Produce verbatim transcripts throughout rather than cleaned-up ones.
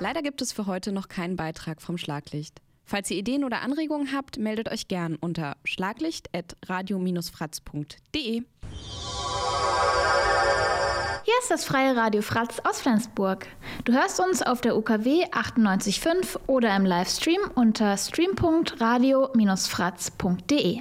Leider gibt es für heute noch keinen Beitrag vom Schlaglicht. Falls ihr Ideen oder Anregungen habt, meldet euch gern unter schlaglicht at radio Bindestrich fratz punkt de. Hier ist das Freie Radio Fratz aus Flensburg. Du hörst uns auf der U K W achtundneunzig Komma fünf oder im Livestream unter stream punkt radio Bindestrich fratz punkt de.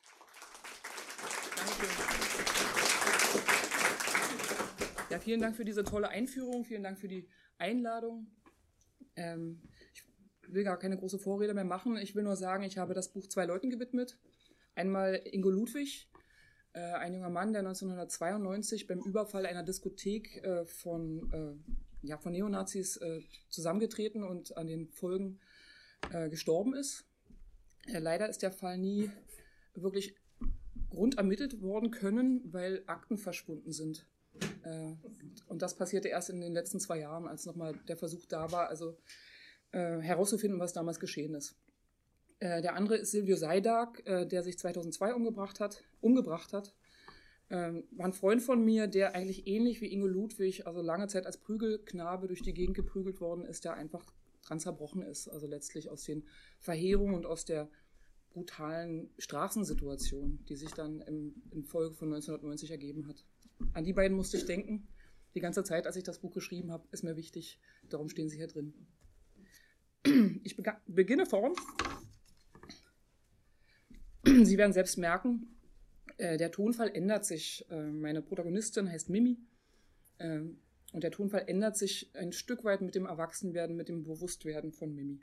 Ja, vielen Dank für diese tolle Einführung, vielen Dank für die Einladung. Ähm, ich will gar keine große Vorrede mehr machen. Ich will nur sagen, ich habe das Buch zwei Leuten gewidmet. Einmal Ingo Ludwig, äh, ein junger Mann, der neunzehnhundertzweiundneunzig beim Überfall einer Diskothek äh, von, äh, ja, von Neonazis äh, zusammengetreten und an den Folgen äh, gestorben ist. Äh, leider ist der Fall nie wirklich rund ermittelt worden können, weil Akten verschwunden sind. Äh, und das passierte erst in den letzten zwei Jahren, als nochmal der Versuch da war, also äh, herauszufinden, was damals geschehen ist. Äh, der andere ist Silvio Seidag, äh, der sich zweitausendzwei umgebracht hat. Umgebracht hat. Äh, war ein Freund von mir, der eigentlich ähnlich wie Ingo Ludwig, also lange Zeit als Prügelknabe durch die Gegend geprügelt worden ist, der einfach dran zerbrochen ist. Also letztlich aus den Verheerungen und aus der brutalen Straßensituation, die sich dann im, in Folge von neunzehnhundertneunzig ergeben hat. An die beiden musste ich denken. Die ganze Zeit, als ich das Buch geschrieben habe, ist mir wichtig. Darum stehen sie hier drin. Ich bega- beginne vorn. Sie werden selbst merken, äh, der Tonfall ändert sich. Äh, meine Protagonistin heißt Mimi. Äh, und der Tonfall ändert sich ein Stück weit mit dem Erwachsenwerden, mit dem Bewusstwerden von Mimi.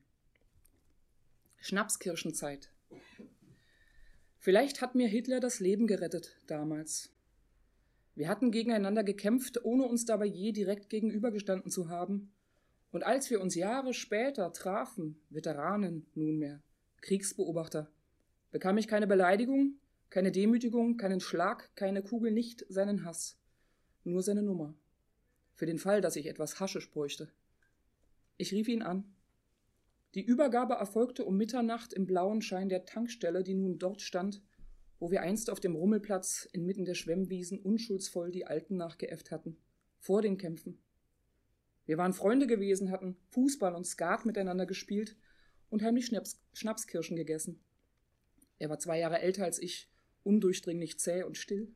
Schnapskirschenzeit. Vielleicht hat mir Hitler das Leben gerettet damals. Wir hatten gegeneinander gekämpft, ohne uns dabei je direkt gegenübergestanden zu haben. Und als wir uns Jahre später trafen, Veteranen nunmehr, Kriegsbeobachter, bekam ich keine Beleidigung, keine Demütigung, keinen Schlag, keine Kugel, nicht seinen Hass, nur seine Nummer. Für den Fall, dass ich etwas Haschisch bräuchte. Ich rief ihn an. Die Übergabe erfolgte um Mitternacht im blauen Schein der Tankstelle, die nun dort stand, wo wir einst auf dem Rummelplatz inmitten der Schwemmwiesen unschuldsvoll die Alten nachgeäfft hatten, vor den Kämpfen. Wir waren Freunde gewesen, hatten Fußball und Skat miteinander gespielt und heimlich Schnaps, Schnapskirschen gegessen. Er war zwei Jahre älter als ich, undurchdringlich zäh und still.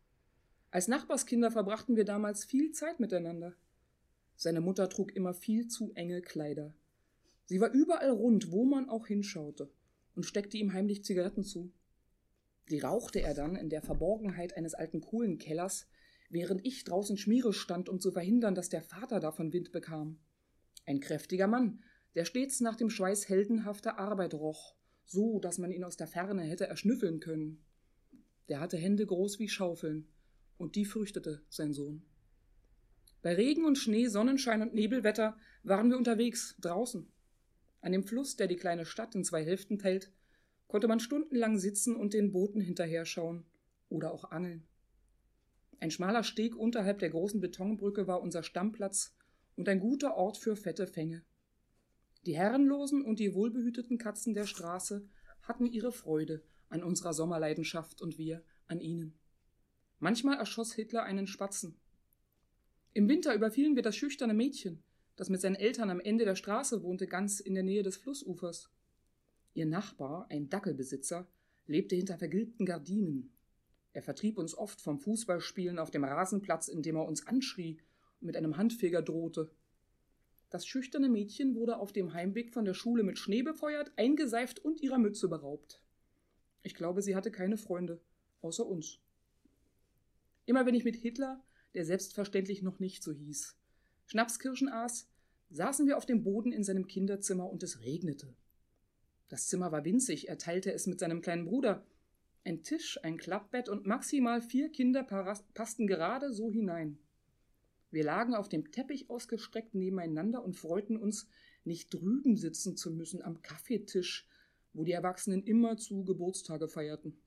Als Nachbarskinder verbrachten wir damals viel Zeit miteinander. Seine Mutter trug immer viel zu enge Kleider. Sie war überall rund, wo man auch hinschaute, und steckte ihm heimlich Zigaretten zu. Die rauchte er dann in der Verborgenheit eines alten Kohlenkellers, während ich draußen Schmiere stand, um zu verhindern, dass der Vater davon Wind bekam. Ein kräftiger Mann, der stets nach dem Schweiß heldenhafter Arbeit roch, so, dass man ihn aus der Ferne hätte erschnüffeln können. Der hatte Hände groß wie Schaufeln, und die fürchtete sein Sohn. Bei Regen und Schnee, Sonnenschein und Nebelwetter waren wir unterwegs, draußen. An dem Fluss, der die kleine Stadt in zwei Hälften teilt, konnte man stundenlang sitzen und den Booten hinterher schauen oder auch angeln. Ein schmaler Steg unterhalb der großen Betonbrücke war unser Stammplatz und ein guter Ort für fette Fänge. Die Herrenlosen und die wohlbehüteten Katzen der Straße hatten ihre Freude an unserer Sommerleidenschaft und wir an ihnen. Manchmal erschoss Hitler einen Spatzen. Im Winter überfielen wir das schüchterne Mädchen, das mit seinen Eltern am Ende der Straße wohnte, ganz in der Nähe des Flussufers. Ihr Nachbar, ein Dackelbesitzer, lebte hinter vergilbten Gardinen. Er vertrieb uns oft vom Fußballspielen auf dem Rasenplatz, indem er uns anschrie und mit einem Handfeger drohte. Das schüchterne Mädchen wurde auf dem Heimweg von der Schule mit Schnee befeuert, eingeseift und ihrer Mütze beraubt. Ich glaube, sie hatte keine Freunde, außer uns. Immer wenn ich mit Hitler, der selbstverständlich noch nicht so hieß, Schnapskirschen aß, saßen wir auf dem Boden in seinem Kinderzimmer und es regnete. Das Zimmer war winzig, er teilte es mit seinem kleinen Bruder. Ein Tisch, ein Klappbett und maximal vier Kinder passten gerade so hinein. Wir lagen auf dem Teppich ausgestreckt nebeneinander und freuten uns, nicht drüben sitzen zu müssen am Kaffeetisch, wo die Erwachsenen immerzu Geburtstage feierten.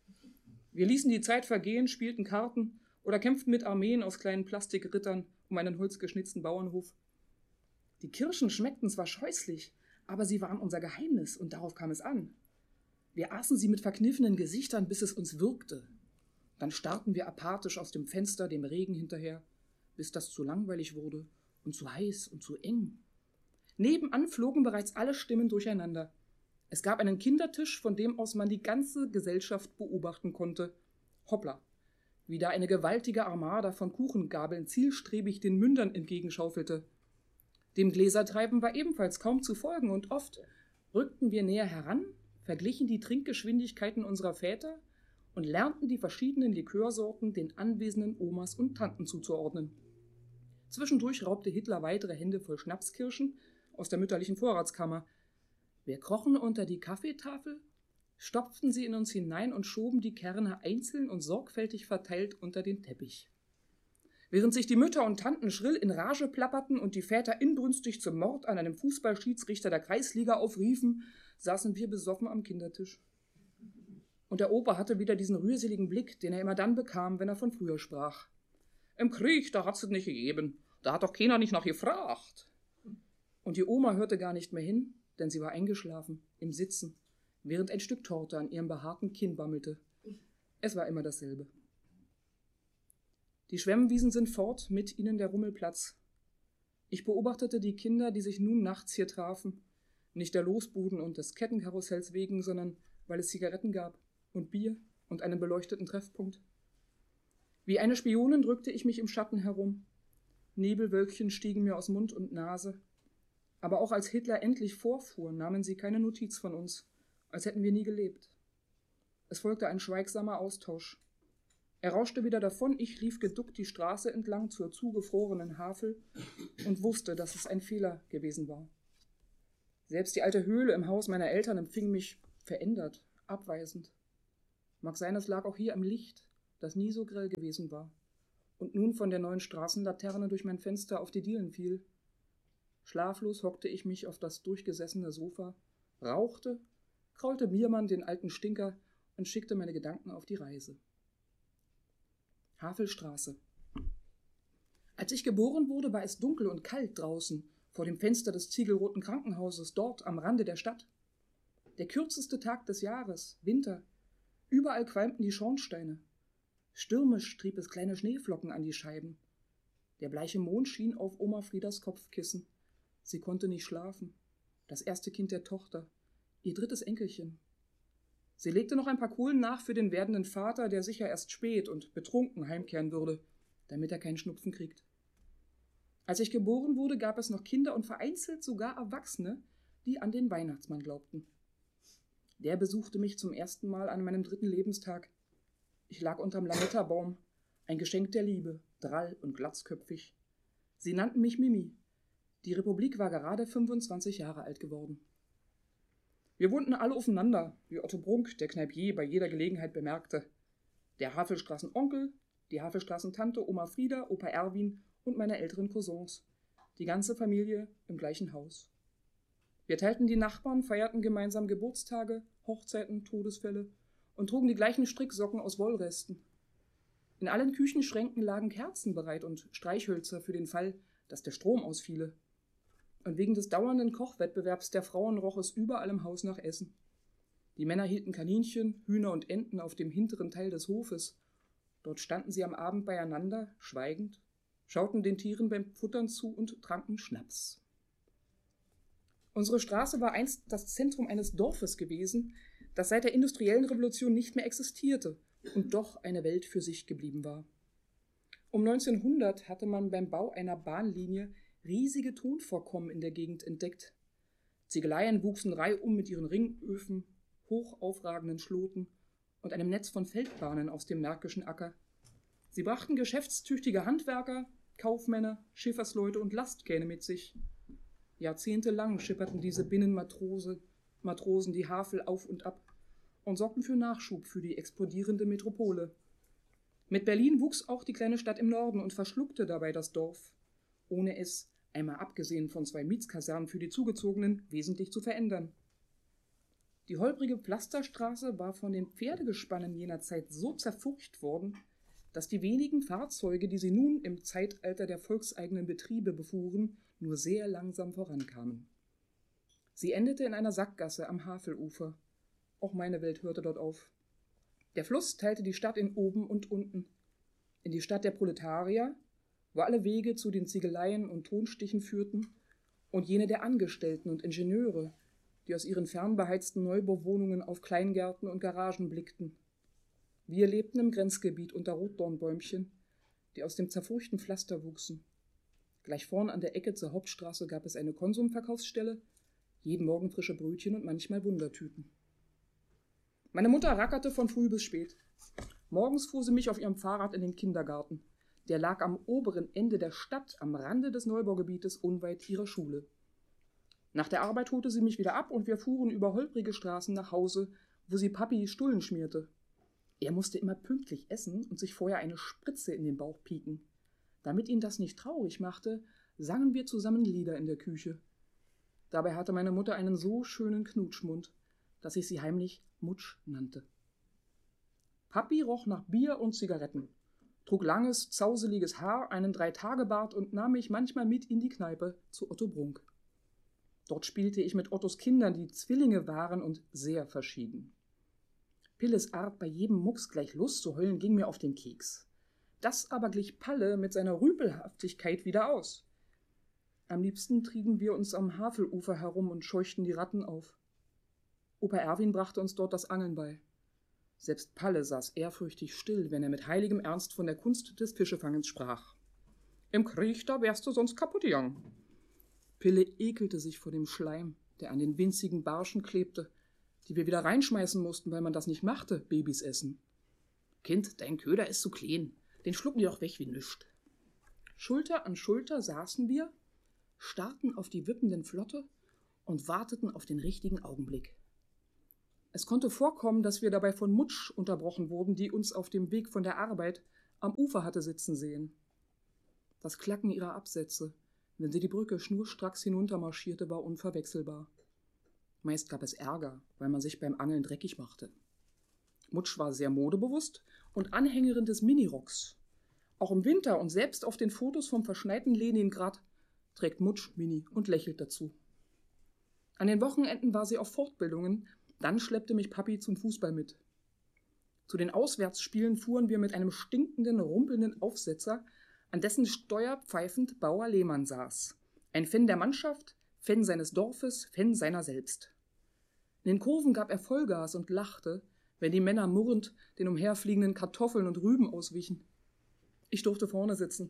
Wir ließen die Zeit vergehen, spielten Karten oder kämpften mit Armeen aus kleinen Plastikrittern um einen holzgeschnitzten Bauernhof. Die Kirschen schmeckten zwar scheußlich, aber sie waren unser Geheimnis und darauf kam es an. Wir aßen sie mit verkniffenen Gesichtern, bis es uns würgte. Dann starrten wir apathisch aus dem Fenster dem Regen hinterher, bis das zu langweilig wurde und zu heiß und zu eng. Nebenan flogen bereits alle Stimmen durcheinander. Es gab einen Kindertisch, von dem aus man die ganze Gesellschaft beobachten konnte. Hoppla, wie da eine gewaltige Armada von Kuchengabeln zielstrebig den Mündern entgegenschaufelte. Dem Gläsertreiben war ebenfalls kaum zu folgen, und oft rückten wir näher heran, verglichen die Trinkgeschwindigkeiten unserer Väter und lernten die verschiedenen Likörsorten den anwesenden Omas und Tanten zuzuordnen. Zwischendurch raubte Hitler weitere Hände voll Schnapskirschen aus der mütterlichen Vorratskammer. Wir krochen unter die Kaffeetafel, stopften sie in uns hinein und schoben die Kerne einzeln und sorgfältig verteilt unter den Teppich. Während sich die Mütter und Tanten schrill in Rage plapperten und die Väter inbrünstig zum Mord an einem Fußballschiedsrichter der Kreisliga aufriefen, saßen wir besoffen am Kindertisch. Und der Opa hatte wieder diesen rührseligen Blick, den er immer dann bekam, wenn er von früher sprach. Im Krieg, da hat's es nicht gegeben. Da hat doch keiner nicht nach gefragt. Und die Oma hörte gar nicht mehr hin, denn sie war eingeschlafen, im Sitzen, während ein Stück Torte an ihrem behaarten Kinn bammelte. Es war immer dasselbe. Die Schwemmwiesen sind fort, mit ihnen der Rummelplatz. Ich beobachtete die Kinder, die sich nun nachts hier trafen, nicht der Losbuden und des Kettenkarussells wegen, sondern weil es Zigaretten gab und Bier und einen beleuchteten Treffpunkt. Wie eine Spionin drückte ich mich im Schatten herum. Nebelwölkchen stiegen mir aus Mund und Nase. Aber auch als Hitler endlich vorfuhr, nahmen sie keine Notiz von uns, als hätten wir nie gelebt. Es folgte ein schweigsamer Austausch. Er rauschte wieder davon, ich lief geduckt die Straße entlang zur zugefrorenen Havel und wusste, dass es ein Fehler gewesen war. Selbst die alte Höhle im Haus meiner Eltern empfing mich verändert, abweisend. Mag sein, es lag auch hier am Licht, das nie so grell gewesen war und nun von der neuen Straßenlaterne durch mein Fenster auf die Dielen fiel. Schlaflos hockte ich mich auf das durchgesessene Sofa, rauchte, kraulte Biermann den alten Stinker und schickte meine Gedanken auf die Reise. Havelstraße. Als ich geboren wurde, war es dunkel und kalt draußen, vor dem Fenster des ziegelroten Krankenhauses, dort am Rande der Stadt. Der kürzeste Tag des Jahres, Winter. Überall qualmten die Schornsteine. Stürmisch trieb es kleine Schneeflocken an die Scheiben. Der bleiche Mond schien auf Oma Friedas Kopfkissen. Sie konnte nicht schlafen. Das erste Kind der Tochter, ihr drittes Enkelchen. Sie legte noch ein paar Kohlen nach für den werdenden Vater, der sicher erst spät und betrunken heimkehren würde, damit er keinen Schnupfen kriegt. Als ich geboren wurde, gab es noch Kinder und vereinzelt sogar Erwachsene, die an den Weihnachtsmann glaubten. Der besuchte mich zum ersten Mal an meinem dritten Lebenstag. Ich lag unterm Lametta-Baum, ein Geschenk der Liebe, drall und glatzköpfig. Sie nannten mich Mimi. Die Republik war gerade fünfundzwanzig Jahre alt geworden. Wir wohnten alle aufeinander, wie Otto Brunk, der Kneipier, bei jeder Gelegenheit bemerkte. Der Havelstraßen-Onkel, die Havelstraßen-Tante, Oma Frieda, Opa Erwin und meine älteren Cousins. Die ganze Familie im gleichen Haus. Wir teilten die Nachbarn, feierten gemeinsam Geburtstage, Hochzeiten, Todesfälle und trugen die gleichen Stricksocken aus Wollresten. In allen Küchenschränken lagen Kerzen bereit und Streichhölzer für den Fall, dass der Strom ausfiele. Und wegen des dauernden Kochwettbewerbs der Frauen roch es überall im Haus nach Essen. Die Männer hielten Kaninchen, Hühner und Enten auf dem hinteren Teil des Hofes. Dort standen sie am Abend beieinander, schweigend, schauten den Tieren beim Futtern zu und tranken Schnaps. Unsere Straße war einst das Zentrum eines Dorfes gewesen, das seit der industriellen Revolution nicht mehr existierte und doch eine Welt für sich geblieben war. Um neunzehnhundert hatte man beim Bau einer Bahnlinie riesige Tonvorkommen in der Gegend entdeckt. Ziegeleien wuchsen reihum mit ihren Ringöfen, hoch aufragenden Schloten und einem Netz von Feldbahnen aus dem märkischen Acker. Sie brachten geschäftstüchtige Handwerker, Kaufmänner, Schiffersleute und Lastkähne mit sich. Jahrzehntelang schipperten diese Binnenmatrosen Matrosen die Havel auf und ab und sorgten für Nachschub für die explodierende Metropole. Mit Berlin wuchs auch die kleine Stadt im Norden und verschluckte dabei das Dorf, ohne es, einmal abgesehen von zwei Mietskasernen für die Zugezogenen, wesentlich zu verändern. Die holprige Pflasterstraße war von den Pferdegespannen jener Zeit so zerfurcht worden, dass die wenigen Fahrzeuge, die sie nun im Zeitalter der volkseigenen Betriebe befuhren, nur sehr langsam vorankamen. Sie endete in einer Sackgasse am Havelufer. Auch meine Welt hörte dort auf. Der Fluss teilte die Stadt in Oben und Unten. In die Stadt der Proletarier, wo alle Wege zu den Ziegeleien und Tonstichen führten, und jene der Angestellten und Ingenieure, die aus ihren fernbeheizten Neubauwohnungen auf Kleingärten und Garagen blickten. Wir lebten im Grenzgebiet unter Rotdornbäumchen, die aus dem zerfurchten Pflaster wuchsen. Gleich vorn an der Ecke zur Hauptstraße gab es eine Konsumverkaufsstelle, jeden Morgen frische Brötchen und manchmal Wundertüten. Meine Mutter rackerte von früh bis spät. Morgens fuhr sie mich auf ihrem Fahrrad in den Kindergarten. Der lag am oberen Ende der Stadt, am Rande des Neubaugebietes, unweit ihrer Schule. Nach der Arbeit holte sie mich wieder ab und wir fuhren über holprige Straßen nach Hause, wo sie Papi Stullen schmierte. Er musste immer pünktlich essen und sich vorher eine Spritze in den Bauch pieken. Damit ihn das nicht traurig machte, sangen wir zusammen Lieder in der Küche. Dabei hatte meine Mutter einen so schönen Knutschmund, dass ich sie heimlich Mutsch nannte. Papi roch nach Bier und Zigaretten, trug langes, zauseliges Haar, einen Dreitagebart und nahm mich manchmal mit in die Kneipe zu Otto Brunk. Dort spielte ich mit Ottos Kindern, die Zwillinge waren und sehr verschieden. Pilles Art, bei jedem Mucks gleich Lust zu heulen, ging mir auf den Keks. Das aber glich Palle mit seiner Rüpelhaftigkeit wieder aus. Am liebsten trieben wir uns am Havelufer herum und scheuchten die Ratten auf. Opa Erwin brachte uns dort das Angeln bei. Selbst Palle saß ehrfürchtig still, wenn er mit heiligem Ernst von der Kunst des Fischefangens sprach. Im Krieg, da wärst du sonst kaputt gegangen. Pille ekelte sich vor dem Schleim, der an den winzigen Barschen klebte, die wir wieder reinschmeißen mussten, weil man das nicht machte, Babys essen. Kind, dein Köder ist zu klein, den schlucken die doch weg wie nüscht. Schulter an Schulter saßen wir, starrten auf die wippenden Flotte und warteten auf den richtigen Augenblick. Es konnte vorkommen, dass wir dabei von Mutsch unterbrochen wurden, die uns auf dem Weg von der Arbeit am Ufer hatte sitzen sehen. Das Klacken ihrer Absätze, wenn sie die Brücke schnurstracks hinuntermarschierte, war unverwechselbar. Meist gab es Ärger, weil man sich beim Angeln dreckig machte. Mutsch war sehr modebewusst und Anhängerin des Minirocks. Auch im Winter und selbst auf den Fotos vom verschneiten Leningrad trägt Mutsch Mini und lächelt dazu. An den Wochenenden war sie auf Fortbildungen, dann schleppte mich Papi zum Fußball mit. Zu den Auswärtsspielen fuhren wir mit einem stinkenden, rumpelnden Aufsetzer, an dessen Steuer pfeifend Bauer Lehmann saß. Ein Fan der Mannschaft, Fan seines Dorfes, Fan seiner selbst. In den Kurven gab er Vollgas und lachte, wenn die Männer murrend den umherfliegenden Kartoffeln und Rüben auswichen. Ich durfte vorne sitzen.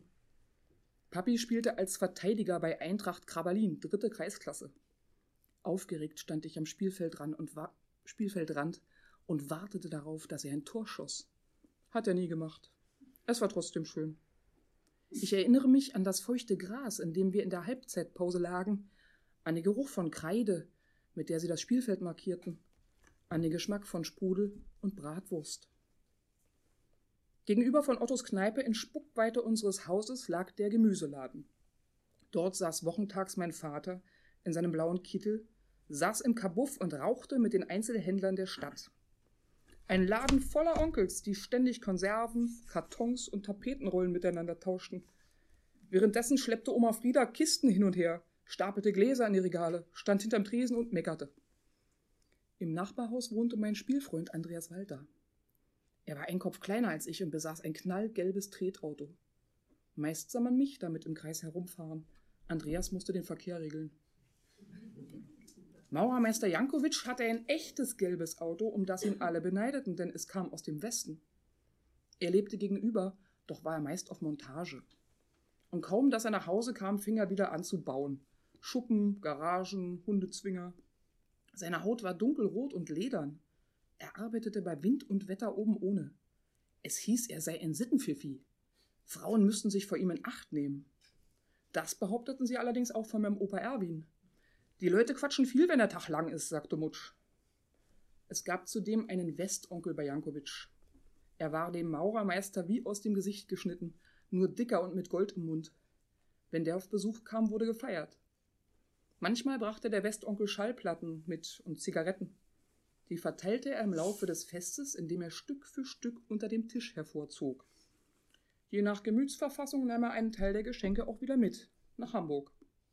Papi spielte als Verteidiger bei Eintracht Krabalin, dritte Kreisklasse. Aufgeregt stand ich am Spielfeldrand und, wa- Spielfeldrand und wartete darauf, dass er ein Tor schoss. Hat er nie gemacht. Es war trotzdem schön. Ich erinnere mich an das feuchte Gras, in dem wir in der Halbzeitpause lagen, an den Geruch von Kreide, mit der sie das Spielfeld markierten, an den Geschmack von Sprudel und Bratwurst. Gegenüber von Ottos Kneipe in Spuckweite unseres Hauses lag der Gemüseladen. Dort saß wochentags mein Vater in seinem blauen Kittel, saß im Kabuff und rauchte mit den Einzelhändlern der Stadt. Ein Laden voller Onkels, die ständig Konserven, Kartons und Tapetenrollen miteinander tauschten. Währenddessen schleppte Oma Frieda Kisten hin und her, stapelte Gläser in die Regale, stand hinterm Tresen und meckerte. Im Nachbarhaus wohnte mein Spielfreund Andreas Walter. Er war ein Kopf kleiner als ich und besaß ein knallgelbes Tretauto. Meist sah man mich damit im Kreis herumfahren. Andreas musste den Verkehr regeln. Maurermeister Jankowitsch hatte ein echtes gelbes Auto, um das ihn alle beneideten, denn es kam aus dem Westen. Er lebte gegenüber, doch war er meist auf Montage. Und kaum, dass er nach Hause kam, fing er wieder an zu bauen. Schuppen, Garagen, Hundezwinger. Seine Haut war dunkelrot und ledern. Er arbeitete bei Wind und Wetter oben ohne. Es hieß, er sei ein Sittenpfiffi. Frauen müssten sich vor ihm in Acht nehmen. Das behaupteten sie allerdings auch von meinem Opa Erwin. Die Leute quatschen viel, wenn der Tag lang ist, sagte Mutsch. Es gab zudem einen Westonkel bei Jankowitsch. Er war dem Maurermeister wie aus dem Gesicht geschnitten, nur dicker und mit Gold im Mund. Wenn der auf Besuch kam, wurde gefeiert. Manchmal brachte der Westonkel Schallplatten mit und Zigaretten. Die verteilte er im Laufe des Festes, indem er Stück für Stück unter dem Tisch hervorzog. Je nach Gemütsverfassung nahm er einen Teil der Geschenke auch wieder mit, nach Hamburg.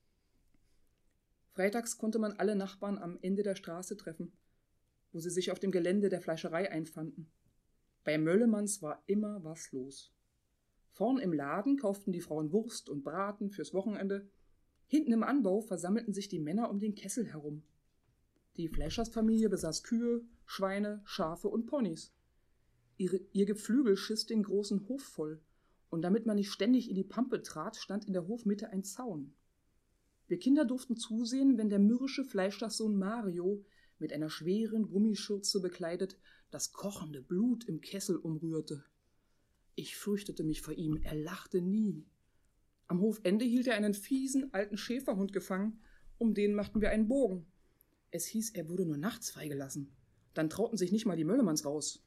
Freitags konnte man alle Nachbarn am Ende der Straße treffen, wo sie sich auf dem Gelände der Fleischerei einfanden. Bei Möllemanns war immer was los. Vorn im Laden kauften die Frauen Wurst und Braten fürs Wochenende. Hinten im Anbau versammelten sich die Männer um den Kessel herum. Die Fleischersfamilie besaß Kühe, Schweine, Schafe und Ponys. Ihre, ihr Geflügel schiss den großen Hof voll, und damit man nicht ständig in die Pampe trat, stand in der Hofmitte ein Zaun. Wir Kinder durften zusehen, wenn der mürrische Fleischerssohn Mario mit einer schweren Gummischürze bekleidet das kochende Blut im Kessel umrührte. Ich fürchtete mich vor ihm, er lachte nie. Am Hofende hielt er einen fiesen alten Schäferhund gefangen, um den machten wir einen Bogen. Es hieß, er wurde nur nachts freigelassen. Dann trauten sich nicht mal die Möllemanns raus.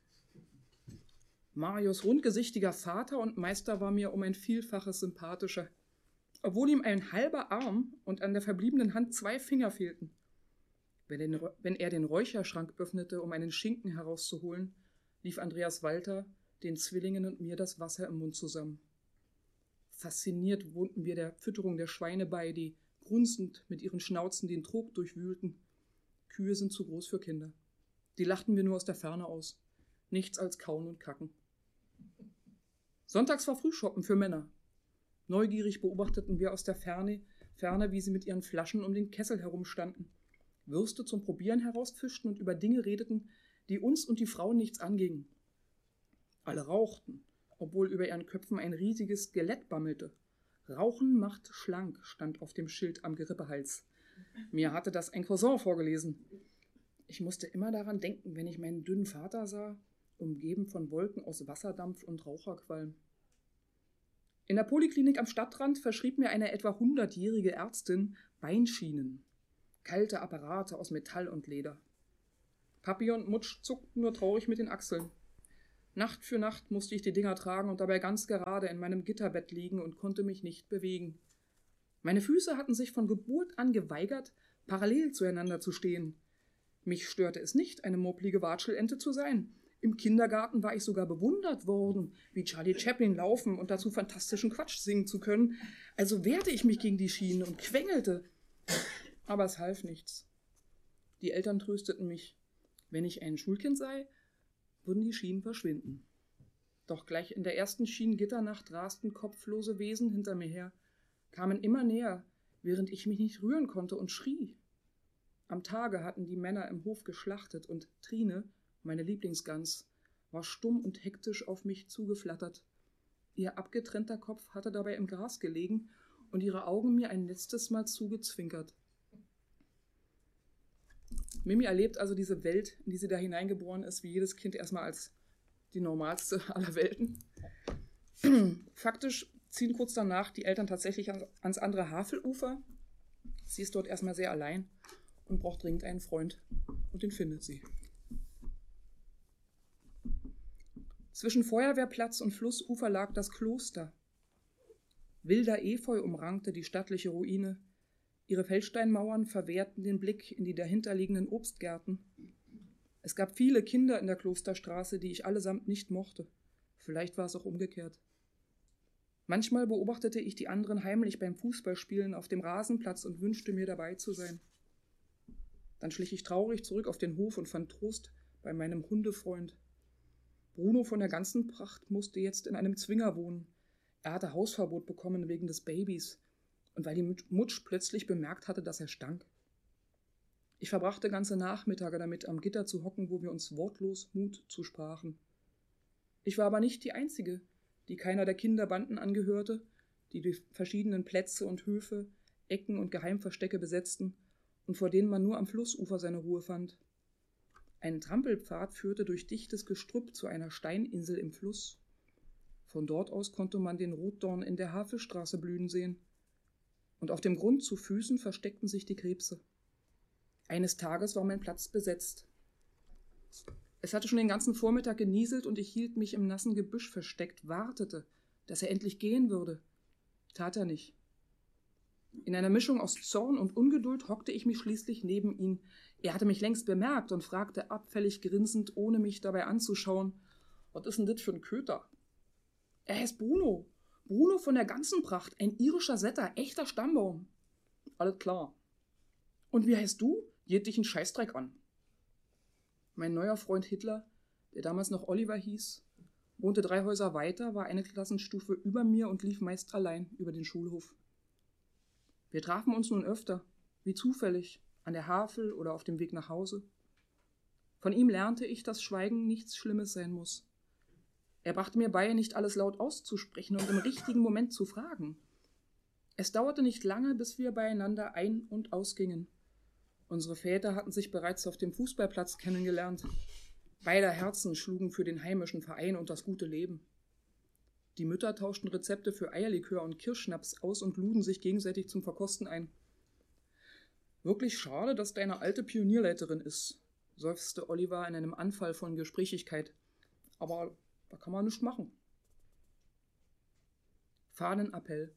Marios rundgesichtiger Vater und Meister war mir um ein Vielfaches sympathischer, obwohl ihm ein halber Arm und an der verbliebenen Hand zwei Finger fehlten. Wenn, den, wenn er den Räucherschrank öffnete, um einen Schinken herauszuholen, lief Andreas Walter den Zwillingen und mir das Wasser im Mund zusammen. Fasziniert wohnten wir der Fütterung der Schweine bei, die grunzend mit ihren Schnauzen den Trog durchwühlten. Kühe sind zu groß für Kinder. Die lachten wir nur aus der Ferne aus. Nichts als Kauen und Kacken. Sonntags war Frühschoppen für Männer. Neugierig beobachteten wir aus der Ferne, Ferne, wie sie mit ihren Flaschen um den Kessel herumstanden, Würste zum Probieren herausfischten und über Dinge redeten, die uns und die Frauen nichts angingen. Alle rauchten, obwohl über ihren Köpfen ein riesiges Skelett bammelte. Rauchen macht schlank, stand auf dem Schild am Gerippehals. Mir hatte das ein Cousin vorgelesen. Ich musste immer daran denken, wenn ich meinen dünnen Vater sah, umgeben von Wolken aus Wasserdampf und Raucherqualm. In der Poliklinik am Stadtrand verschrieb mir eine etwa hundertjährige Ärztin Beinschienen, kalte Apparate aus Metall und Leder. Papi und Mutsch zuckten nur traurig mit den Achseln. Nacht für Nacht musste ich die Dinger tragen und dabei ganz gerade in meinem Gitterbett liegen und konnte mich nicht bewegen. Meine Füße hatten sich von Geburt an geweigert, parallel zueinander zu stehen. Mich störte es nicht, eine mopplige Watschelente zu sein. Im Kindergarten war ich sogar bewundert worden, wie Charlie Chaplin laufen und dazu fantastischen Quatsch singen zu können. Also wehrte ich mich gegen die Schienen und quengelte. Aber es half nichts. Die Eltern trösteten mich. Wenn ich ein Schulkind sei, würden die Schienen verschwinden. Doch gleich in der ersten Schienengitternacht rasten kopflose Wesen hinter mir her, kamen immer näher, während ich mich nicht rühren konnte und schrie. Am Tage hatten die Männer im Hof geschlachtet und Trine, meine Lieblingsgans, war stumm und hektisch auf mich zugeflattert. Ihr abgetrennter Kopf hatte dabei im Gras gelegen und ihre Augen mir ein letztes Mal zugezwinkert. Mimi erlebt also diese Welt, in die sie da hineingeboren ist, wie jedes Kind erstmal als die normalste aller Welten. Faktisch ziehen kurz danach die Eltern tatsächlich ans andere Havelufer. Sie ist dort erstmal sehr allein und braucht dringend einen Freund und den findet sie. Zwischen Feuerwehrplatz und Flussufer lag das Kloster. Wilder Efeu umrankte die stattliche Ruine. Ihre Feldsteinmauern verwehrten den Blick in die dahinterliegenden Obstgärten. Es gab viele Kinder in der Klosterstraße, die ich allesamt nicht mochte. Vielleicht war es auch umgekehrt. Manchmal beobachtete ich die anderen heimlich beim Fußballspielen auf dem Rasenplatz und wünschte mir dabei zu sein. Dann schlich ich traurig zurück auf den Hof und fand Trost bei meinem Hundefreund. Bruno von der ganzen Pracht musste jetzt in einem Zwinger wohnen. Er hatte Hausverbot bekommen wegen des Babys und weil die Mutsch plötzlich bemerkt hatte, dass er stank. Ich verbrachte ganze Nachmittage damit, am Gitter zu hocken, wo wir uns wortlos Mut zusprachen. Ich war aber nicht die Einzige, die keiner der Kinderbanden angehörte, die die verschiedenen Plätze und Höfe, Ecken und Geheimverstecke besetzten und vor denen man nur am Flussufer seine Ruhe fand. Ein Trampelpfad führte durch dichtes Gestrüpp zu einer Steininsel im Fluss. Von dort aus konnte man den Rotdorn in der Havelstraße blühen sehen. Und auf dem Grund zu Füßen versteckten sich die Krebse. Eines Tages war mein Platz besetzt. Es hatte schon den ganzen Vormittag genieselt und ich hielt mich im nassen Gebüsch versteckt, wartete, dass er endlich gehen würde. Tat er nicht. In einer Mischung aus Zorn und Ungeduld hockte ich mich schließlich neben ihn. Er hatte mich längst bemerkt und fragte abfällig grinsend, ohne mich dabei anzuschauen, was ist denn das für ein Köter? Er heißt Bruno. Bruno von der ganzen Pracht, ein irischer Setter, echter Stammbaum. Alles klar. Und wie heißt du? Geht dich ein Scheißdreck an. Mein neuer Freund Hitler, der damals noch Oliver hieß, wohnte drei Häuser weiter, war eine Klassenstufe über mir und lief meist allein über den Schulhof. Wir trafen uns nun öfter, wie zufällig, an der Havel oder auf dem Weg nach Hause. Von ihm lernte ich, dass Schweigen nichts Schlimmes sein muss. Er brachte mir bei, nicht alles laut auszusprechen und im richtigen Moment zu fragen. Es dauerte nicht lange, bis wir beieinander ein- und ausgingen. Unsere Väter hatten sich bereits auf dem Fußballplatz kennengelernt. Beider Herzen schlugen für den heimischen Verein und das gute Leben. Die Mütter tauschten Rezepte für Eierlikör und Kirschschnaps aus und luden sich gegenseitig zum Verkosten ein. »Wirklich schade, dass deine alte Pionierleiterin ist«, seufzte Oliver in einem Anfall von Gesprächigkeit. »Aber da kann man nichts machen.« Fahnenappell.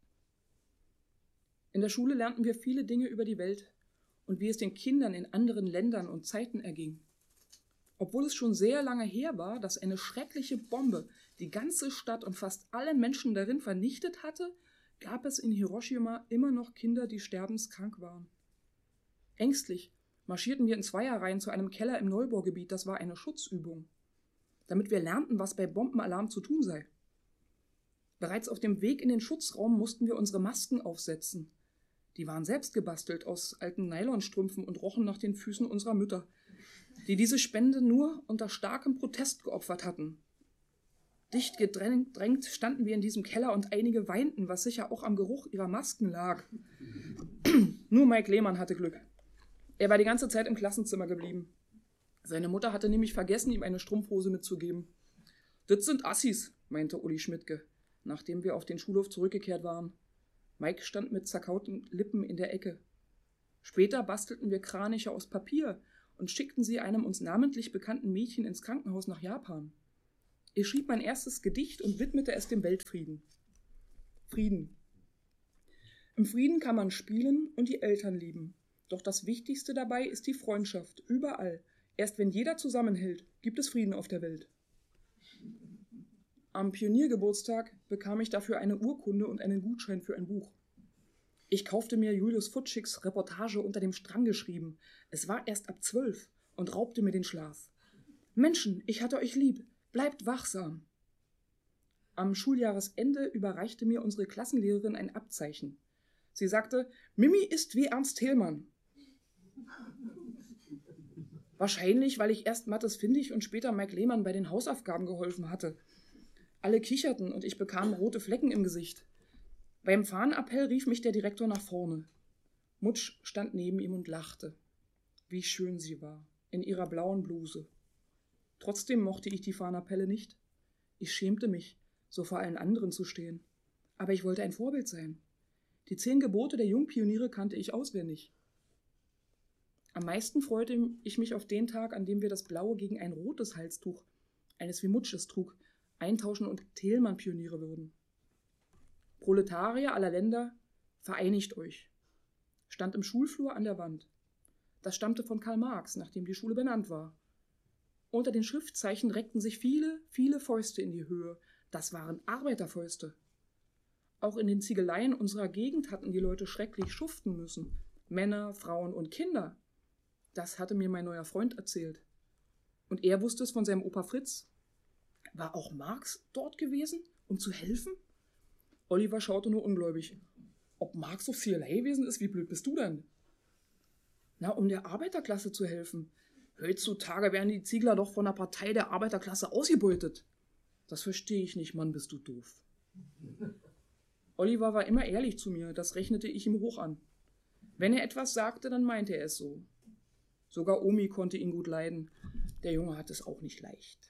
In der Schule lernten wir viele Dinge über die Welt und wie es den Kindern in anderen Ländern und Zeiten erging. Obwohl es schon sehr lange her war, dass eine schreckliche Bombe die ganze Stadt und fast alle Menschen darin vernichtet hatte, gab es in Hiroshima immer noch Kinder, die sterbenskrank waren. Ängstlich marschierten wir in Zweierreihen zu einem Keller im Neubaugebiet, das war eine Schutzübung, damit wir lernten, was bei Bombenalarm zu tun sei. Bereits auf dem Weg in den Schutzraum mussten wir unsere Masken aufsetzen. Die waren selbst gebastelt aus alten Nylonstrümpfen und rochen nach den Füßen unserer Mütter, die diese Spende nur unter starkem Protest geopfert hatten. Dicht gedrängt standen wir in diesem Keller und einige weinten, was sicher auch am Geruch ihrer Masken lag. Nur Mike Lehmann hatte Glück. Er war die ganze Zeit im Klassenzimmer geblieben. Seine Mutter hatte nämlich vergessen, ihm eine Strumpfhose mitzugeben. »Das sind Assis«, meinte Uli Schmidtke, nachdem wir auf den Schulhof zurückgekehrt waren. Mike stand mit zerkauten Lippen in der Ecke. Später bastelten wir Kraniche aus Papier und schickten sie einem uns namentlich bekannten Mädchen ins Krankenhaus nach Japan. Ich schrieb mein erstes Gedicht und widmete es dem Weltfrieden. Frieden. Im Frieden kann man spielen und die Eltern lieben. Doch das Wichtigste dabei ist die Freundschaft, überall. Erst wenn jeder zusammenhält, gibt es Frieden auf der Welt. Am Pioniergeburtstag bekam ich dafür eine Urkunde und einen Gutschein für ein Buch. Ich kaufte mir Julius Futschicks Reportage unter dem Strang geschrieben. Es war erst ab zwölf und raubte mir den Schlaf. Menschen, ich hatte euch lieb, bleibt wachsam. Am Schuljahresende überreichte mir unsere Klassenlehrerin ein Abzeichen. Sie sagte, Mimi ist wie Ernst Thälmann. Wahrscheinlich, weil ich erst Mathis Findig und später Mike Lehmann bei den Hausaufgaben geholfen hatte. Alle kicherten und ich bekam rote Flecken im Gesicht. Beim Fahnenappell rief mich der Direktor nach vorne. Mutsch stand neben ihm und lachte. Wie schön sie war, in ihrer blauen Bluse. Trotzdem mochte ich die Fahnenappelle nicht. Ich schämte mich, so vor allen anderen zu stehen. Aber ich wollte ein Vorbild sein. Die zehn Gebote der Jungpioniere kannte ich auswendig. Am meisten freute ich mich auf den Tag, an dem wir das Blaue gegen ein rotes Halstuch, eines wie Mutsch es trug, eintauschen und Thälmann-Pioniere würden. Proletarier aller Länder, vereinigt euch, stand im Schulflur an der Wand. Das stammte von Karl Marx, nachdem die Schule benannt war. Unter den Schriftzeichen reckten sich viele, viele Fäuste in die Höhe. Das waren Arbeiterfäuste. Auch in den Ziegeleien unserer Gegend hatten die Leute schrecklich schuften müssen. Männer, Frauen und Kinder. Das hatte mir mein neuer Freund erzählt. Und er wusste es von seinem Opa Fritz. War auch Marx dort gewesen, um zu helfen? Oliver schaute nur ungläubig. Ob Marx so viel gewesen ist, wie blöd bist du denn? Na, um der Arbeiterklasse zu helfen. Heutzutage werden die Ziegler doch von der Partei der Arbeiterklasse ausgebeutet. Das verstehe ich nicht, Mann, bist du doof. Oliver war immer ehrlich zu mir, das rechnete ich ihm hoch an. Wenn er etwas sagte, dann meinte er es so. Sogar Omi konnte ihn gut leiden. Der Junge hat es auch nicht leicht.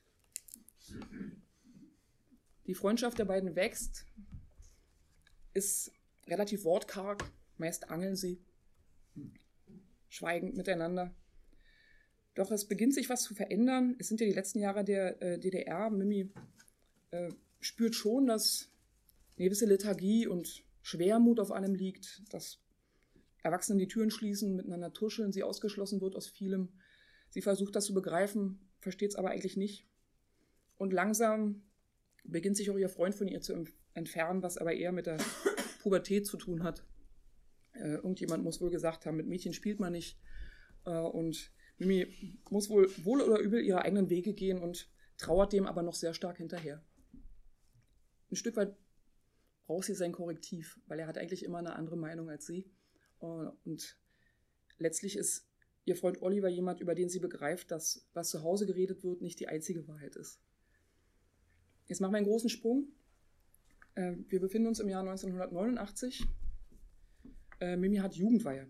Die Freundschaft der beiden wächst, ist relativ wortkarg, meist angeln sie, schweigend miteinander. Doch es beginnt sich was zu verändern. Es sind ja die letzten Jahre der äh, D D R. Mimi äh, spürt schon, dass eine gewisse Lethargie und Schwermut auf einem liegt, dass Erwachsene die Türen schließen, miteinander tuscheln, sie ausgeschlossen wird aus vielem. Sie versucht das zu begreifen, versteht es aber eigentlich nicht. Und langsam beginnt sich auch ihr Freund von ihr zu entfernen, was aber eher mit der Pubertät zu tun hat. Äh, irgendjemand muss wohl gesagt haben, mit Mädchen spielt man nicht. Äh, und Mimi muss wohl wohl oder übel ihre eigenen Wege gehen und trauert dem aber noch sehr stark hinterher. Ein Stück weit braucht sie sein Korrektiv, weil er hat eigentlich immer eine andere Meinung als sie. Und letztlich ist ihr Freund Oliver jemand, über den sie begreift, dass was zu Hause geredet wird, nicht die einzige Wahrheit ist. Jetzt machen wir einen großen Sprung. Wir befinden uns im Jahr neunzehnhundertneunundachtzig. Mimi hat Jugendweihe.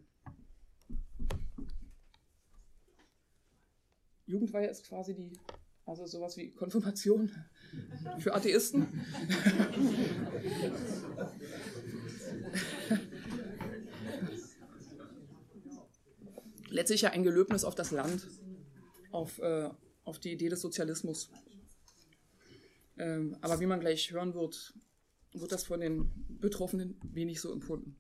Jugendweihe ist quasi die, also sowas wie Konfirmation für Atheisten. Letztlich ja ein Gelöbnis auf das Land, auf, äh, auf die Idee des Sozialismus. Ähm, aber wie man gleich hören wird, wird das von den Betroffenen wenig so empfunden.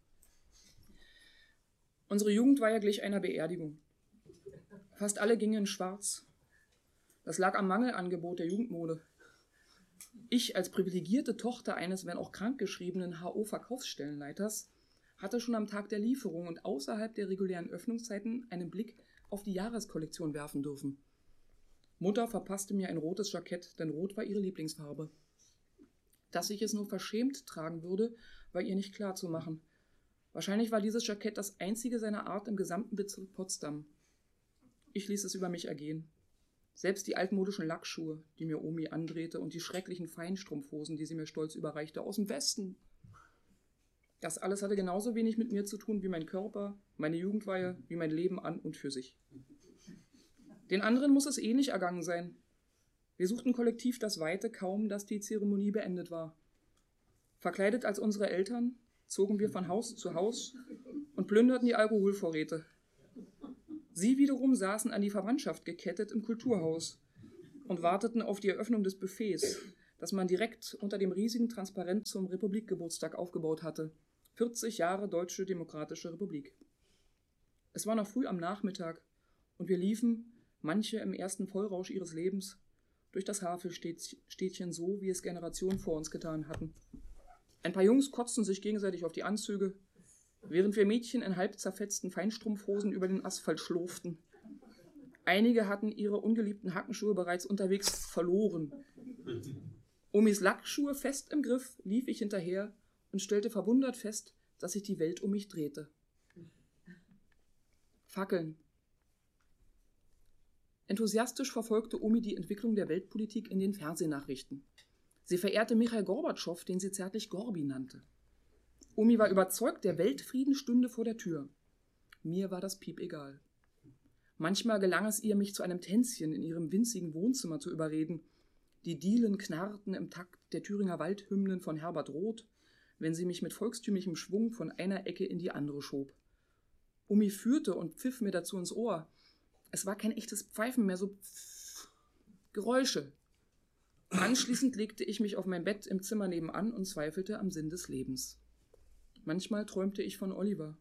Unsere Jugendweihe glich einer Beerdigung. Fast alle gingen in schwarz. Das lag am Mangelangebot der Jugendmode. Ich als privilegierte Tochter eines, wenn auch krankgeschriebenen H O-Verkaufsstellenleiters hatte schon am Tag der Lieferung und außerhalb der regulären Öffnungszeiten einen Blick auf die Jahreskollektion werfen dürfen. Mutter verpasste mir ein rotes Jackett, denn rot war ihre Lieblingsfarbe. Dass ich es nur verschämt tragen würde, war ihr nicht klar zu machen. Wahrscheinlich war dieses Jackett das einzige seiner Art im gesamten Bezirk Potsdam. Ich ließ es über mich ergehen. Selbst die altmodischen Lackschuhe, die mir Omi andrehte, und die schrecklichen Feinstrumpfhosen, die sie mir stolz überreichte, aus dem Westen. Das alles hatte genauso wenig mit mir zu tun wie mein Körper, meine Jugendweihe, wie mein Leben an und für sich. Den anderen muss es ähnlich ergangen sein. Wir suchten kollektiv das Weite, kaum dass die Zeremonie beendet war. Verkleidet als unsere Eltern zogen wir von Haus zu Haus und plünderten die Alkoholvorräte. Sie wiederum saßen an die Verwandtschaft gekettet im Kulturhaus und warteten auf die Eröffnung des Buffets, das man direkt unter dem riesigen Transparent zum Republikgeburtstag aufgebaut hatte. vierzig Jahre Deutsche Demokratische Republik. Es war noch früh am Nachmittag und wir liefen, manche im ersten Vollrausch ihres Lebens, durch das Havelstädtchen so, wie es Generationen vor uns getan hatten. Ein paar Jungs kotzten sich gegenseitig auf die Anzüge, während wir Mädchen in halb zerfetzten Feinstrumpfhosen über den Asphalt schlurften. Einige hatten ihre ungeliebten Hackenschuhe bereits unterwegs verloren. Omis Lackschuhe fest im Griff lief ich hinterher und stellte verwundert fest, dass sich die Welt um mich drehte. Fackeln. Enthusiastisch verfolgte Omi die Entwicklung der Weltpolitik in den Fernsehnachrichten. Sie verehrte Michail Gorbatschow, den sie zärtlich Gorbi nannte. Omi war überzeugt, der Weltfrieden stünde vor der Tür. Mir war das Piep egal. Manchmal gelang es ihr, mich zu einem Tänzchen in ihrem winzigen Wohnzimmer zu überreden. Die Dielen knarrten im Takt der Thüringer Waldhymnen von Herbert Roth, wenn sie mich mit volkstümlichem Schwung von einer Ecke in die andere schob. Omi führte und pfiff mir dazu ins Ohr. Es war kein echtes Pfeifen mehr, so Pff, Geräusche. Anschließend legte ich mich auf mein Bett im Zimmer nebenan und zweifelte am Sinn des Lebens. Manchmal träumte ich von Oliver.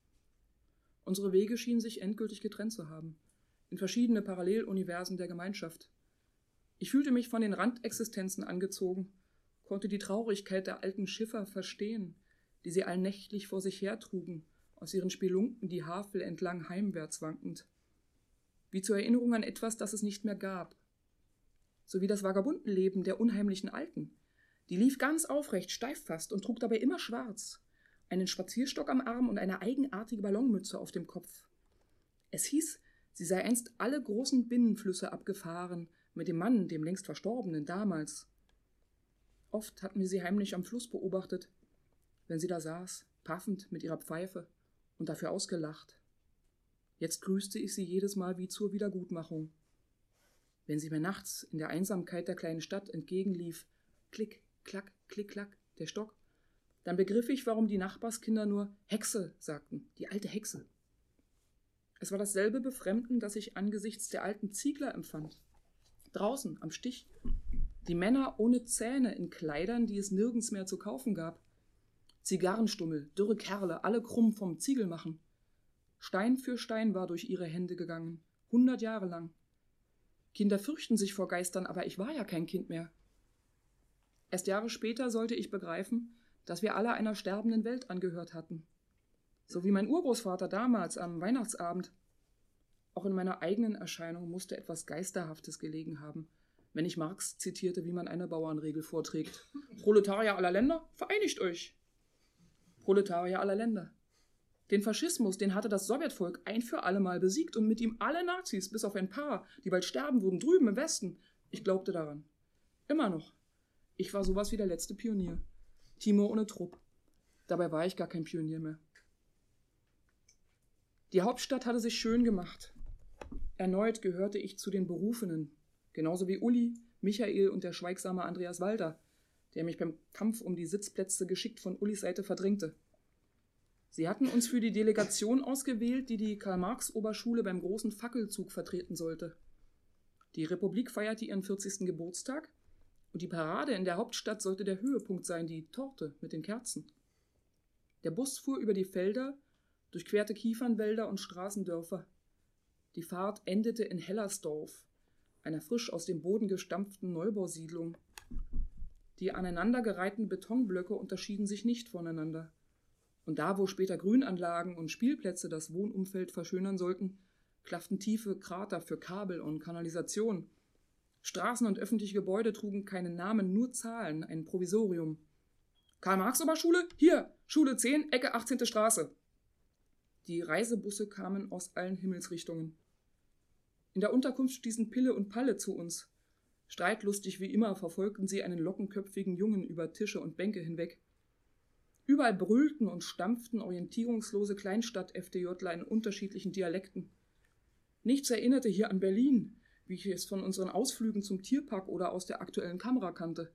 Unsere Wege schienen sich endgültig getrennt zu haben, in verschiedene Paralleluniversen der Gemeinschaft. Ich fühlte mich von den Randexistenzen angezogen, konnte die Traurigkeit der alten Schiffer verstehen, die sie allnächtlich vor sich hertrugen, aus ihren Spelunken die Havel entlang heimwärts wankend. Wie zur Erinnerung an etwas, das es nicht mehr gab. So wie das Vagabundenleben der unheimlichen Alten. Die lief ganz aufrecht, steif fast und trug dabei immer schwarz, einen Spazierstock am Arm und eine eigenartige Ballonmütze auf dem Kopf. Es hieß, sie sei einst alle großen Binnenflüsse abgefahren, mit dem Mann, dem längst Verstorbenen, damals. Oft hatten wir sie heimlich am Fluss beobachtet, wenn sie da saß, paffend mit ihrer Pfeife und dafür ausgelacht. Jetzt grüßte ich sie jedes Mal wie zur Wiedergutmachung. Wenn sie mir nachts in der Einsamkeit der kleinen Stadt entgegenlief, klick, klack, klick, klack, der Stock, dann begriff ich, warum die Nachbarskinder nur Hexe sagten, die alte Hexe. Es war dasselbe Befremden, das ich angesichts der alten Ziegler empfand. Draußen, am Stich, die Männer ohne Zähne in Kleidern, die es nirgends mehr zu kaufen gab. Zigarrenstummel, dürre Kerle, alle krumm vom Ziegelmachen. Stein für Stein war durch ihre Hände gegangen, hundert Jahre lang. Kinder fürchten sich vor Geistern, aber ich war ja kein Kind mehr. Erst Jahre später sollte ich begreifen, dass wir alle einer sterbenden Welt angehört hatten. So wie mein Urgroßvater damals am Weihnachtsabend. Auch in meiner eigenen Erscheinung musste etwas Geisterhaftes gelegen haben, wenn ich Marx zitierte, wie man eine Bauernregel vorträgt. Proletarier aller Länder, vereinigt euch! Proletarier aller Länder. Den Faschismus, den hatte das Sowjetvolk ein für alle Mal besiegt und mit ihm alle Nazis, bis auf ein paar, die bald sterben würden, drüben im Westen. Ich glaubte daran. Immer noch. Ich war sowas wie der letzte Pionier. Timur ohne Trupp. Dabei war ich gar kein Pionier mehr. Die Hauptstadt hatte sich schön gemacht. Erneut gehörte ich zu den Berufenen, genauso wie Uli, Michael und der schweigsame Andreas Walter, der mich beim Kampf um die Sitzplätze geschickt von Ulis Seite verdrängte. Sie hatten uns für die Delegation ausgewählt, die die Karl-Marx-Oberschule beim großen Fackelzug vertreten sollte. Die Republik feierte ihren vierzigsten Geburtstag und die Parade in der Hauptstadt sollte der Höhepunkt sein, die Torte mit den Kerzen. Der Bus fuhr über die Felder, durchquerte Kiefernwälder und Straßendörfer. Die Fahrt endete in Hellersdorf, einer frisch aus dem Boden gestampften Neubausiedlung. Die aneinandergereihten Betonblöcke unterschieden sich nicht voneinander. Und da, wo später Grünanlagen und Spielplätze das Wohnumfeld verschönern sollten, klafften tiefe Krater für Kabel und Kanalisation. Straßen und öffentliche Gebäude trugen keinen Namen, nur Zahlen, ein Provisorium. Karl-Marx-Oberschule? Hier, Schule zehn, Ecke achtzehnte Straße. Die Reisebusse kamen aus allen Himmelsrichtungen. In der Unterkunft stießen Pille und Palle zu uns. Streitlustig wie immer verfolgten sie einen lockenköpfigen Jungen über Tische und Bänke hinweg. Überall brüllten und stampften orientierungslose Kleinstadt-F D Jler in unterschiedlichen Dialekten. Nichts erinnerte hier an Berlin, wie ich es von unseren Ausflügen zum Tierpark oder aus der aktuellen Kamera kannte.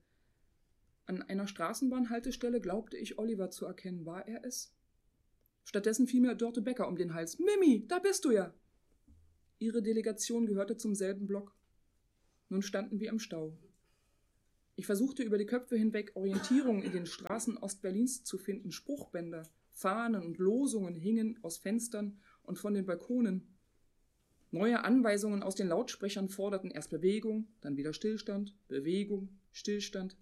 An einer Straßenbahnhaltestelle glaubte ich, Oliver zu erkennen. War er es? Stattdessen fiel mir Dörte Becker um den Hals. »Mimi, da bist du ja!« Ihre Delegation gehörte zum selben Block. Nun standen wir im Stau. Ich versuchte über die Köpfe hinweg Orientierung in den Straßen Ostberlins zu finden. Spruchbänder, Fahnen und Losungen hingen aus Fenstern und von den Balkonen. Neue Anweisungen aus den Lautsprechern forderten erst Bewegung, dann wieder Stillstand, Bewegung, Stillstand.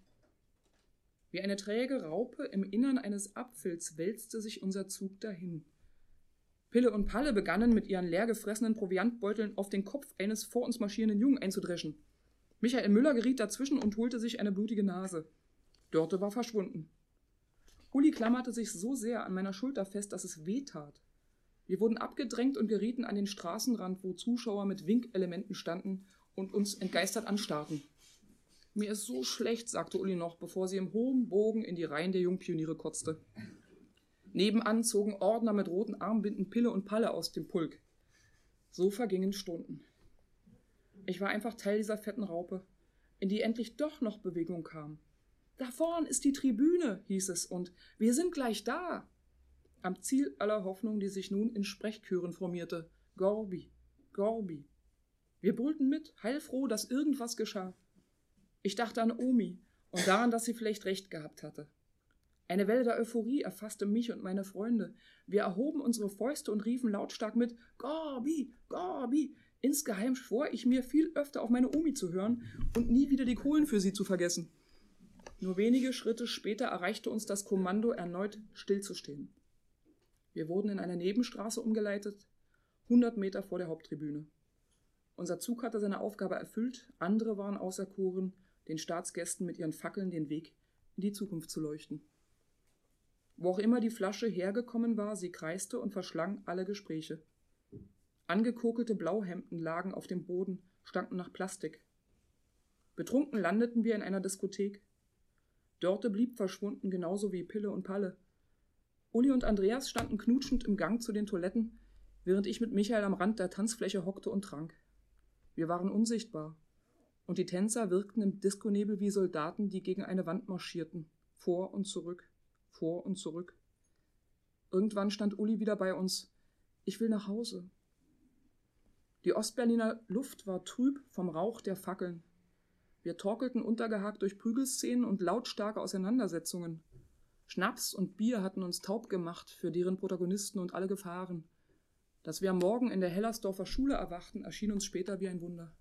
Wie eine träge Raupe im Innern eines Apfels wälzte sich unser Zug dahin. Pille und Palle begannen mit ihren leergefressenen Proviantbeuteln auf den Kopf eines vor uns marschierenden Jungen einzudreschen. Michael Müller geriet dazwischen und holte sich eine blutige Nase. Dörte war verschwunden. Uli klammerte sich so sehr an meiner Schulter fest, dass es weh tat. Wir wurden abgedrängt und gerieten an den Straßenrand, wo Zuschauer mit Winkelementen standen und uns entgeistert anstarrten. »Mir ist so schlecht«, sagte Uli noch, bevor sie im hohen Bogen in die Reihen der Jungpioniere kotzte. Nebenan zogen Ordner mit roten Armbinden Pille und Palle aus dem Pulk. So vergingen Stunden. Ich war einfach Teil dieser fetten Raupe, in die endlich doch noch Bewegung kam. »Da vorn ist die Tribüne«, hieß es, und »wir sind gleich da«. Am Ziel aller Hoffnung, die sich nun in Sprechchören formierte. Gorbi, Gorbi. Wir brüllten mit, heilfroh, dass irgendwas geschah. Ich dachte an Omi und daran, dass sie vielleicht recht gehabt hatte. Eine Welle der Euphorie erfasste mich und meine Freunde. Wir erhoben unsere Fäuste und riefen lautstark mit »Gorbi, Gorbi«. Insgeheim schwor ich mir, viel öfter auf meine Omi zu hören und nie wieder die Kohlen für sie zu vergessen. Nur wenige Schritte später erreichte uns das Kommando, erneut stillzustehen. Wir wurden in eine Nebenstraße umgeleitet, hundert Meter vor der Haupttribüne. Unser Zug hatte seine Aufgabe erfüllt, andere waren auserkoren, den Staatsgästen mit ihren Fackeln den Weg in die Zukunft zu leuchten. Wo auch immer die Flasche hergekommen war, sie kreiste und verschlang alle Gespräche. Angekokelte Blauhemden lagen auf dem Boden, stanken nach Plastik. Betrunken landeten wir in einer Diskothek. Dörte blieb verschwunden, genauso wie Pille und Palle. Uli und Andreas standen knutschend im Gang zu den Toiletten, während ich mit Michael am Rand der Tanzfläche hockte und trank. Wir waren unsichtbar, und die Tänzer wirkten im Diskonebel wie Soldaten, die gegen eine Wand marschierten, vor und zurück, vor und zurück. Irgendwann stand Uli wieder bei uns. »Ich will nach Hause.« Die Ostberliner Luft war trüb vom Rauch der Fackeln. Wir torkelten untergehakt durch Prügelszenen und lautstarke Auseinandersetzungen. Schnaps und Bier hatten uns taub gemacht für deren Protagonisten und alle Gefahren. Dass wir am Morgen in der Hellersdorfer Schule erwachten, erschien uns später wie ein Wunder.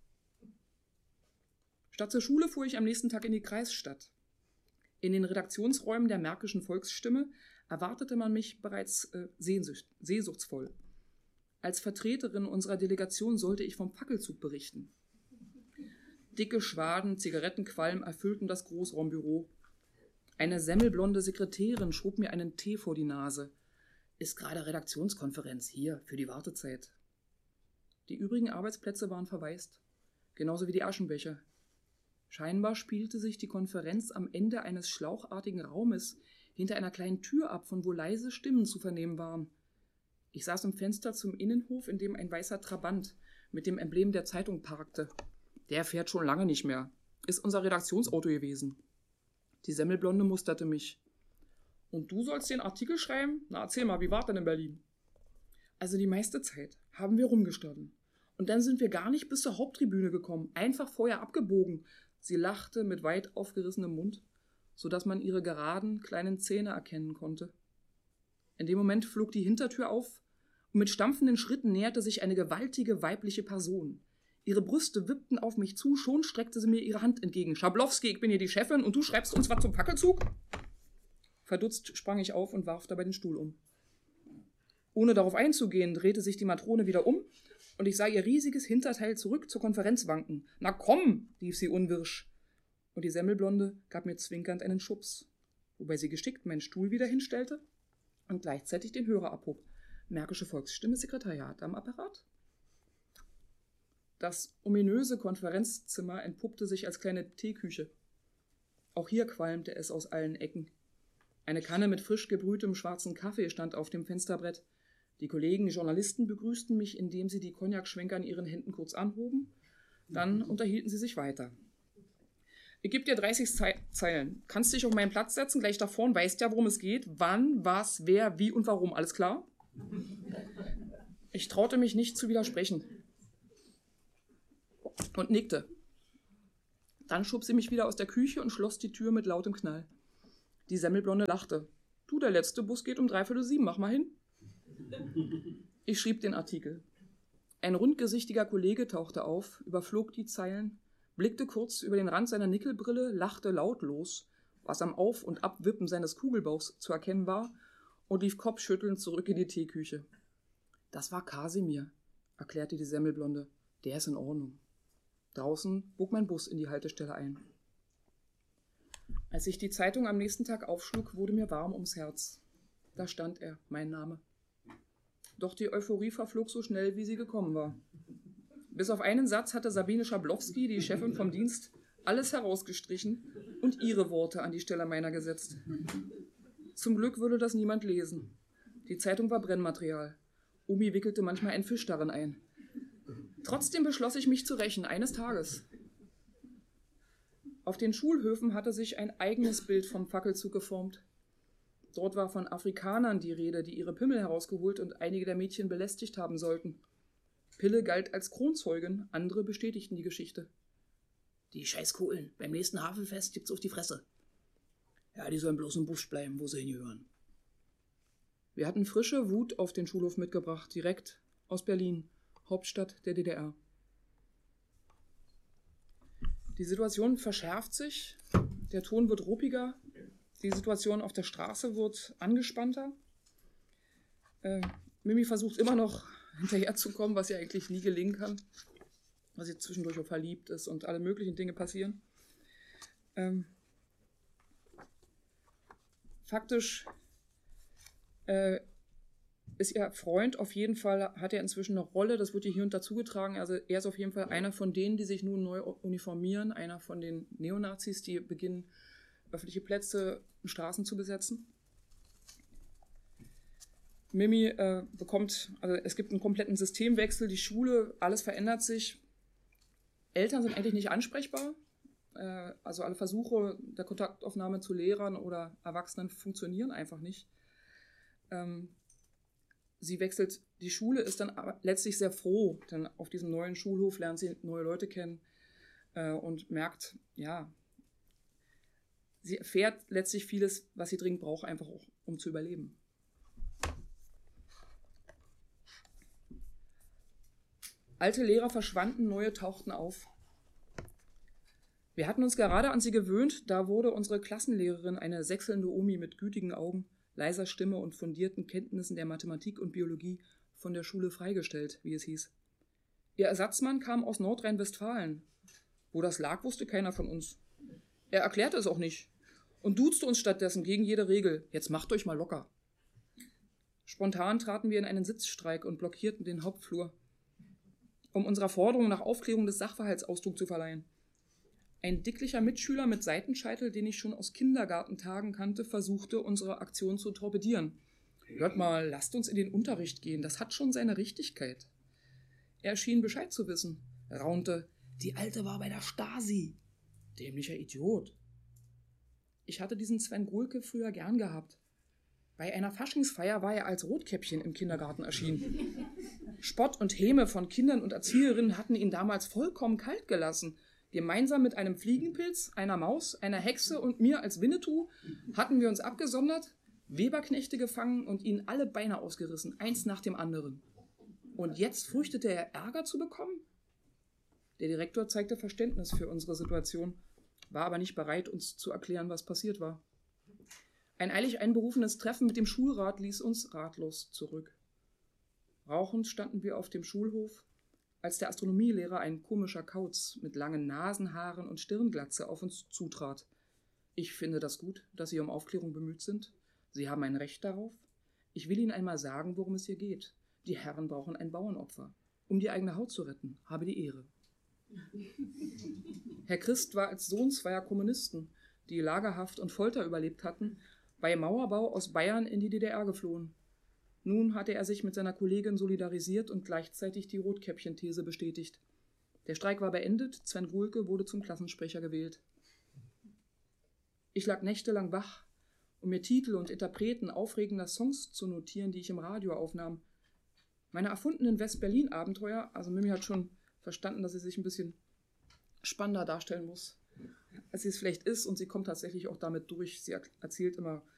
Statt zur Schule fuhr ich am nächsten Tag in die Kreisstadt. In den Redaktionsräumen der Märkischen Volksstimme erwartete man mich bereits äh, sehnsucht, sehnsuchtsvoll. Als Vertreterin unserer Delegation sollte ich vom Fackelzug berichten. Dicke Schwaden Zigarettenqualm erfüllten das Großraumbüro. Eine semmelblonde Sekretärin schob mir einen Tee vor die Nase. Ist gerade Redaktionskonferenz hier für die Wartezeit. Die übrigen Arbeitsplätze waren verwaist, genauso wie die Aschenbecher. Scheinbar spielte sich die Konferenz am Ende eines schlauchartigen Raumes hinter einer kleinen Tür ab, von wo leise Stimmen zu vernehmen waren. Ich saß im Fenster zum Innenhof, in dem ein weißer Trabant mit dem Emblem der Zeitung parkte. Der fährt schon lange nicht mehr. Ist unser Redaktionsauto gewesen. Die Semmelblonde musterte mich. Und du sollst den Artikel schreiben? Na, erzähl mal, wie war denn in Berlin? Also die meiste Zeit haben wir rumgestanden. Und dann sind wir gar nicht bis zur Haupttribüne gekommen, einfach vorher abgebogen. Sie lachte mit weit aufgerissenem Mund, sodass man ihre geraden, kleinen Zähne erkennen konnte. In dem Moment flog die Hintertür auf und mit stampfenden Schritten näherte sich eine gewaltige weibliche Person. Ihre Brüste wippten auf mich zu, schon streckte sie mir ihre Hand entgegen. Schablowski, ich bin hier die Chefin und du schreibst uns was zum Fackelzug? Verdutzt sprang ich auf und warf dabei den Stuhl um. Ohne darauf einzugehen, drehte sich die Matrone wieder um und ich sah ihr riesiges Hinterteil zurück zur Konferenz wanken. »Na komm«, rief sie unwirsch. Und die Semmelblonde gab mir zwinkernd einen Schubs, wobei sie geschickt meinen Stuhl wieder hinstellte und gleichzeitig den Hörer abhob. Märkische Volksstimme, Sekretariat am Apparat. Das ominöse Konferenzzimmer entpuppte sich als kleine Teeküche. Auch hier qualmte es aus allen Ecken. Eine Kanne mit frisch gebrühtem schwarzen Kaffee stand auf dem Fensterbrett. Die Kollegen Journalisten begrüßten mich, indem sie die Cognac-Schwenker in ihren Händen kurz anhoben. Dann unterhielten sie sich weiter. Ich gebe dir dreißig Zeilen. Kannst dich auf meinen Platz setzen, gleich da vorn, weißt ja, worum es geht. Wann, was, wer, wie und warum. Alles klar? Ich traute mich nicht zu widersprechen und nickte. Dann schob sie mich wieder aus der Küche und schloss die Tür mit lautem Knall. Die Semmelblonde lachte. Du, der letzte Bus geht um dreiviertel sieben, mach mal hin. Ich schrieb den Artikel. Ein rundgesichtiger Kollege tauchte auf, überflog die Zeilen, blickte kurz über den Rand seiner Nickelbrille, lachte lautlos, was am Auf- und Abwippen seines Kugelbauchs zu erkennen war, und lief kopfschüttelnd zurück in die Teeküche. Das war Kasimir, erklärte die Semmelblonde. Der ist in Ordnung. Draußen bog mein Bus in die Haltestelle ein. Als ich die Zeitung am nächsten Tag aufschlug, wurde mir warm ums Herz. Da stand er, mein Name. Doch die Euphorie verflog so schnell, wie sie gekommen war. Bis auf einen Satz hatte Sabine Schablowski, die Chefin vom Dienst, alles herausgestrichen und ihre Worte an die Stelle meiner gesetzt. Zum Glück würde das niemand lesen. Die Zeitung war Brennmaterial. Omi wickelte manchmal einen Fisch darin ein. Trotzdem beschloss ich, mich zu rächen, eines Tages. Auf den Schulhöfen hatte sich ein eigenes Bild vom Fackelzug geformt. Dort war von Afrikanern die Rede, die ihre Pimmel herausgeholt und einige der Mädchen belästigt haben sollten. Pille galt als Kronzeugin, andere bestätigten die Geschichte. Die Scheißkohlen, beim nächsten Havelfest gibt's auf die Fresse. Ja, die sollen bloß im Busch bleiben, wo sie hingehören. Wir hatten frische Wut auf den Schulhof mitgebracht, direkt aus Berlin, Hauptstadt der D D R. Die Situation verschärft sich, der Ton wird ruppiger, die Situation auf der Straße wird angespannter. Äh, Mimi versucht immer noch hinterherzukommen, was ihr eigentlich nie gelingen kann, weil sie zwischendurch auch verliebt ist und alle möglichen Dinge passieren. Ähm, faktisch äh, ist ihr Freund auf jeden Fall, hat er inzwischen eine Rolle, das wird ihr hier und da zugetragen. Also er ist auf jeden Fall einer von denen, die sich nun neu uniformieren, einer von den Neonazis, die beginnen, öffentliche Plätze und Straßen zu besetzen. Mimi äh, bekommt, also es gibt einen kompletten Systemwechsel, die Schule, alles verändert sich. Eltern sind eigentlich nicht ansprechbar. Äh, also alle Versuche der Kontaktaufnahme zu Lehrern oder Erwachsenen funktionieren einfach nicht. Ähm, Sie wechselt die Schule, ist dann aber letztlich sehr froh, denn auf diesem neuen Schulhof lernt sie neue Leute kennen äh, und merkt, ja, sie erfährt letztlich vieles, was sie dringend braucht, einfach auch, um zu überleben. Alte Lehrer verschwanden, neue tauchten auf. Wir hatten uns gerade an sie gewöhnt, da wurde unsere Klassenlehrerin, eine sächselnde Omi mit gütigen Augen, leiser Stimme und fundierten Kenntnissen der Mathematik und Biologie von der Schule freigestellt, wie es hieß. Ihr Ersatzmann kam aus Nordrhein-Westfalen, wo Wo das lag, wusste keiner von uns. Er erklärte es auch nicht und duzte uns stattdessen gegen jede Regel. Jetzt macht euch mal locker. Spontan traten wir in einen Sitzstreik und blockierten den Hauptflur, um unserer Forderung nach Aufklärung des Sachverhalts Ausdruck zu verleihen. Ein dicklicher Mitschüler mit Seitenscheitel, den ich schon aus Kindergartentagen kannte, versuchte, unsere Aktion zu torpedieren. Hört mal, lasst uns in den Unterricht gehen, das hat schon seine Richtigkeit. Er schien Bescheid zu wissen, raunte, die Alte war bei der Stasi. Dämlicher Idiot. Ich hatte diesen Sven Gohlke früher gern gehabt. Bei einer Faschingsfeier war er als Rotkäppchen im Kindergarten erschienen. Spott und Häme von Kindern und Erzieherinnen hatten ihn damals vollkommen kalt gelassen. Gemeinsam mit einem Fliegenpilz, einer Maus, einer Hexe und mir als Winnetou hatten wir uns abgesondert, Weberknechte gefangen und ihnen alle Beine ausgerissen, eins nach dem anderen. Und jetzt fürchtete er, Ärger zu bekommen? Der Direktor zeigte Verständnis für unsere Situation, war aber nicht bereit, uns zu erklären, was passiert war. Ein eilig einberufenes Treffen mit dem Schulrat ließ uns ratlos zurück. Rauchend standen wir auf dem Schulhof, als der Astronomielehrer, ein komischer Kauz mit langen Nasenhaaren und Stirnglatze, auf uns zutrat. Ich finde das gut, dass Sie um Aufklärung bemüht sind. Sie haben ein Recht darauf. Ich will Ihnen einmal sagen, worum es hier geht. Die Herren brauchen ein Bauernopfer, um die eigene Haut zu retten. Habe die Ehre. Herr Christ war als Sohn zweier Kommunisten, die Lagerhaft und Folter überlebt hatten, bei Mauerbau aus Bayern in die D D R geflohen. Nun hatte er sich mit seiner Kollegin solidarisiert und gleichzeitig die Rotkäppchen-These bestätigt. Der Streik war beendet, Sven Gohlke wurde zum Klassensprecher gewählt. Ich lag nächtelang wach, um mir Titel und Interpreten aufregender Songs zu notieren, die ich im Radio aufnahm. Meine erfundenen West-Berlin-Abenteuer, also Mimi hat schon verstanden, dass sie sich ein bisschen spannender darstellen muss, als sie es vielleicht ist, und sie kommt tatsächlich auch damit durch. Sie erzählt immer